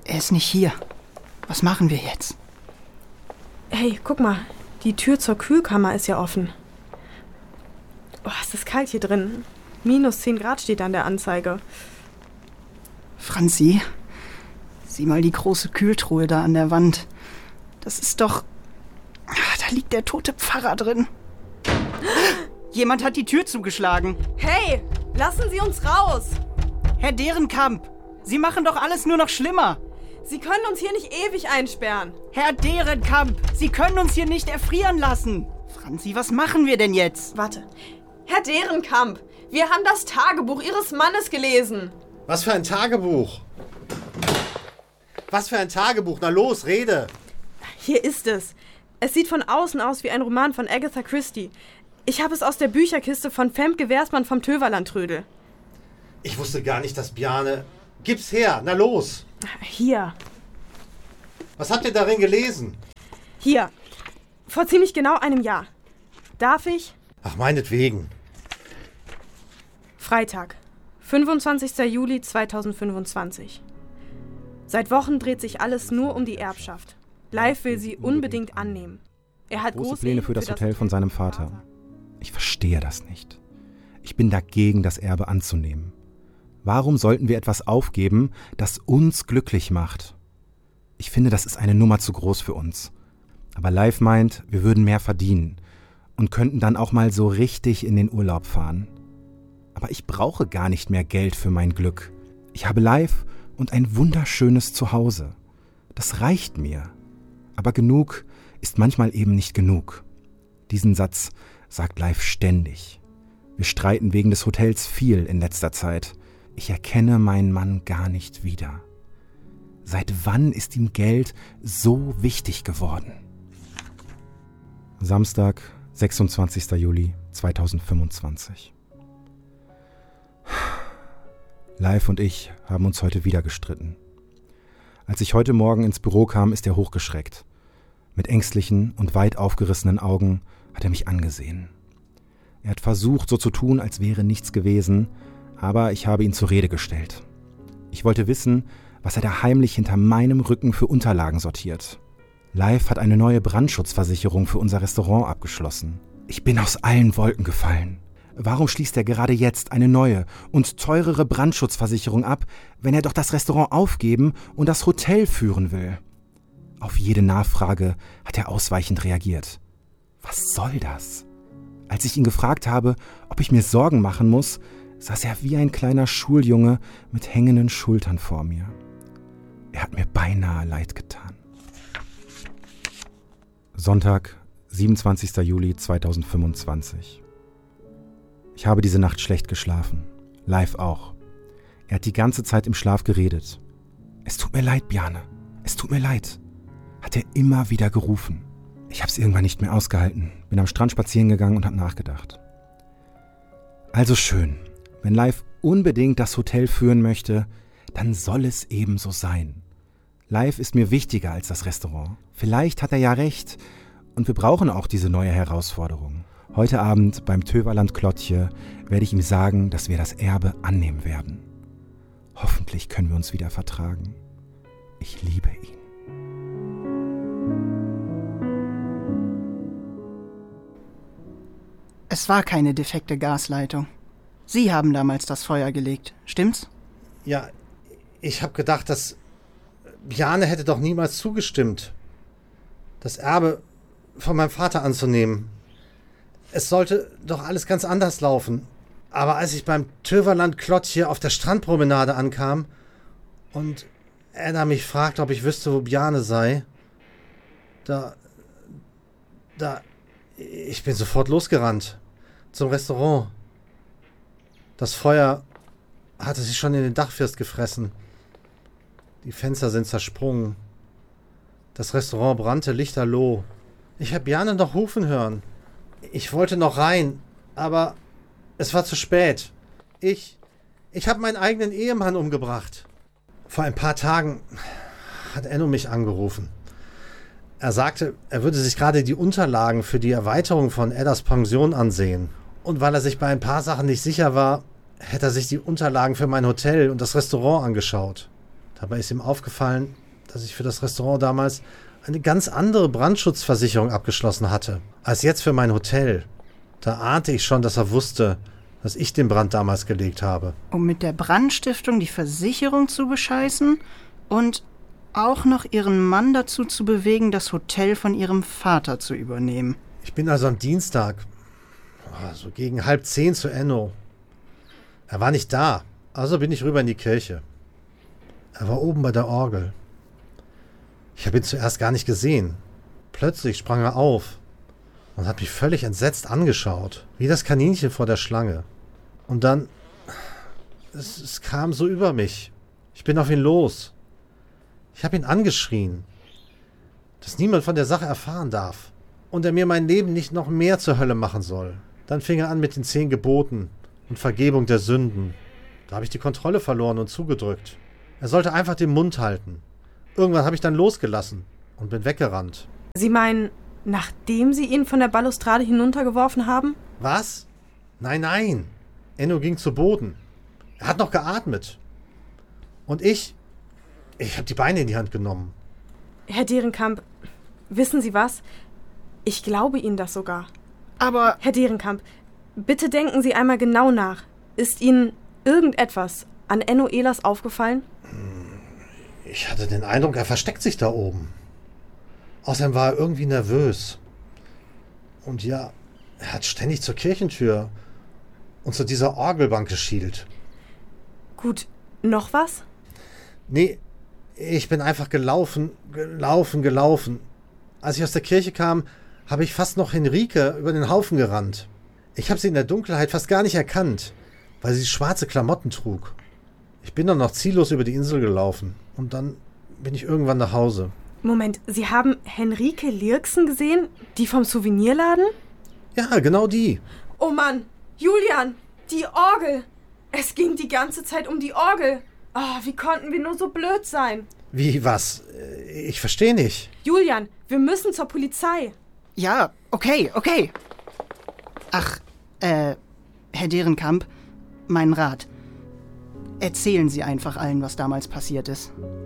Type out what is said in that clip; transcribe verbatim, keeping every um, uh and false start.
Er ist nicht hier. Was machen wir jetzt? Hey, guck mal. Die Tür zur Kühlkammer ist ja offen. Oh, es ist kalt hier drin. Minus zehn Grad steht an der Anzeige. Franzi, sieh mal die große Kühltruhe da an der Wand. Das ist doch... Da liegt der tote Pfarrer drin. Jemand hat die Tür zugeschlagen. Hey, lassen Sie uns raus! Herr Dehrenkamp, Sie machen doch alles nur noch schlimmer. Sie können uns hier nicht ewig einsperren. Herr Dehrenkamp, Sie können uns hier nicht erfrieren lassen. Franzi, was machen wir denn jetzt? Warte. Herr Dehrenkamp, wir haben das Tagebuch Ihres Mannes gelesen. Was für ein Tagebuch? Was für ein Tagebuch? Na los, rede! Hier ist es. Es sieht von außen aus wie ein Roman von Agatha Christie. Ich habe es aus der Bücherkiste von Femke Wersmann vom Töverlandtrödel. Ich wusste gar nicht, dass Bjarne... Gib's her, na los! Hier. Was habt ihr darin gelesen? Hier. Vor ziemlich genau einem Jahr. Darf ich? Ach, meinetwegen. Freitag, fünfundzwanzigster Juli zweitausendfünfundzwanzig. Seit Wochen dreht sich alles nur um die Erbschaft. Live will sie unbedingt annehmen. Er hat große Pläne für das Hotel von seinem Vater. Ich verstehe das nicht. Ich bin dagegen, das Erbe anzunehmen. Warum sollten wir etwas aufgeben, das uns glücklich macht? Ich finde, das ist eine Nummer zu groß für uns. Aber Live meint, wir würden mehr verdienen und könnten dann auch mal so richtig in den Urlaub fahren. Aber ich brauche gar nicht mehr Geld für mein Glück. Ich habe Live und ein wunderschönes Zuhause. Das reicht mir. Aber genug ist manchmal eben nicht genug. Diesen Satz sagt Live ständig. Wir streiten wegen des Hotels viel in letzter Zeit. Ich erkenne meinen Mann gar nicht wieder. Seit wann ist ihm Geld so wichtig geworden? Samstag, sechsundzwanzigster Juli zweitausendfünfundzwanzig. Live und ich haben uns heute wieder gestritten. Als ich heute Morgen ins Büro kam, ist er hochgeschreckt. Mit ängstlichen und weit aufgerissenen Augen hat er mich angesehen. Er hat versucht, so zu tun, als wäre nichts gewesen, aber ich habe ihn zur Rede gestellt. Ich wollte wissen, was er da heimlich hinter meinem Rücken für Unterlagen sortiert. Live hat eine neue Brandschutzversicherung für unser Restaurant abgeschlossen. Ich bin aus allen Wolken gefallen. Warum schließt er gerade jetzt eine neue und teurere Brandschutzversicherung ab, wenn er doch das Restaurant aufgeben und das Hotel führen will? Auf jede Nachfrage hat er ausweichend reagiert. Was soll das? Als ich ihn gefragt habe, ob ich mir Sorgen machen muss, saß er wie ein kleiner Schuljunge mit hängenden Schultern vor mir. Er hat mir beinahe leid getan. Sonntag, siebenundzwanzigster Juli zweitausendfünfundzwanzig. Ich habe diese Nacht schlecht geschlafen. Live auch. Er hat die ganze Zeit im Schlaf geredet. Es tut mir leid, Bjarne. Es tut mir leid. Hat er immer wieder gerufen. Ich habe es irgendwann nicht mehr ausgehalten. Bin am Strand spazieren gegangen und habe nachgedacht. Also schön. Wenn Live unbedingt das Hotel führen möchte, dann soll es eben so sein. Live ist mir wichtiger als das Restaurant. Vielleicht hat er ja recht und wir brauchen auch diese neue Herausforderung. Heute Abend beim Töverland Klottje werde ich ihm sagen, dass wir das Erbe annehmen werden. Hoffentlich können wir uns wieder vertragen. Ich liebe ihn. Es war keine defekte Gasleitung. Sie haben damals das Feuer gelegt, stimmt's? Ja, ich habe gedacht, dass Bjarne hätte doch niemals zugestimmt, das Erbe von meinem Vater anzunehmen. Es sollte doch alles ganz anders laufen. Aber als ich beim Töverland Klottje auf der Strandpromenade ankam und Edda mich fragte, ob ich wüsste, wo Bjarne sei, da, da, ich bin sofort losgerannt zum Restaurant. Das Feuer hatte sich schon in den Dachfirst gefressen. Die Fenster sind zersprungen. Das Restaurant brannte lichterloh. Ich habe Bjarne noch rufen hören. Ich wollte noch rein, aber es war zu spät. Ich, ich habe meinen eigenen Ehemann umgebracht. Vor ein paar Tagen hat Enno mich angerufen. Er sagte, er würde sich gerade die Unterlagen für die Erweiterung von Eddas Pension ansehen. Und weil er sich bei ein paar Sachen nicht sicher war, hätte er sich die Unterlagen für mein Hotel und das Restaurant angeschaut. Dabei ist ihm aufgefallen, dass ich für das Restaurant damals eine ganz andere Brandschutzversicherung abgeschlossen hatte, als jetzt für mein Hotel. Da ahnte ich schon, dass er wusste, dass ich den Brand damals gelegt habe. Um mit der Brandstiftung die Versicherung zu bescheißen und auch noch ihren Mann dazu zu bewegen, das Hotel von ihrem Vater zu übernehmen. Ich bin also am Dienstag, so gegen halb zehn zu Enno. Er war nicht da, also bin ich rüber in die Kirche. Er war oben bei der Orgel. Ich habe ihn zuerst gar nicht gesehen. Plötzlich sprang er auf und hat mich völlig entsetzt angeschaut, wie das Kaninchen vor der Schlange. Und dann, es, es kam so über mich. Ich bin auf ihn los. Ich habe ihn angeschrien, dass niemand von der Sache erfahren darf und er mir mein Leben nicht noch mehr zur Hölle machen soll. Dann fing er an mit den zehn Geboten und Vergebung der Sünden. Da habe ich die Kontrolle verloren und zugedrückt. Er sollte einfach den Mund halten. Irgendwann habe ich dann losgelassen und bin weggerannt. Sie meinen, nachdem Sie ihn von der Balustrade hinuntergeworfen haben? Was? Nein, nein. Enno ging zu Boden. Er hat noch geatmet. Und ich, ich habe die Beine in die Hand genommen. Herr Dehrenkamp, wissen Sie was? Ich glaube Ihnen das sogar. Aber... Herr Dehrenkamp, bitte denken Sie einmal genau nach. Ist Ihnen irgendetwas an Enno Ehlers aufgefallen? Ich hatte den Eindruck, er versteckt sich da oben. Außerdem war er irgendwie nervös. Und ja, er hat ständig zur Kirchentür und zu dieser Orgelbank geschielt. Gut, noch was? Nee, ich bin einfach gelaufen, gelaufen, gelaufen. Als ich aus der Kirche kam, habe ich fast noch Henrike über den Haufen gerannt. Ich habe sie in der Dunkelheit fast gar nicht erkannt, weil sie schwarze Klamotten trug. Ich bin dann noch ziellos über die Insel gelaufen und dann bin ich irgendwann nach Hause. Moment, Sie haben Henrike Lierksen gesehen? Die vom Souvenirladen? Ja, genau die. Oh Mann, Julian, die Orgel. Es ging die ganze Zeit um die Orgel. Oh, wie konnten wir nur so blöd sein? Wie, was? Ich verstehe nicht. Julian, wir müssen zur Polizei. Ja, okay, okay. Ach, äh, Herr Dehrenkamp, mein Rat. Erzählen Sie einfach allen, was damals passiert ist.